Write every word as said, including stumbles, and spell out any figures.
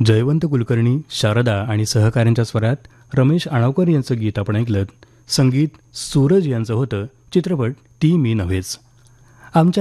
जयवंत कुलकर्णी, शारदा आणि सहकाऱ्यांच्या स्वरात रमेश आणावकर यांचं गीत आपण ऐकलं. संगीत सूरज यांचं होतं. चित्रपट ती मी नव्हेच. आमच्या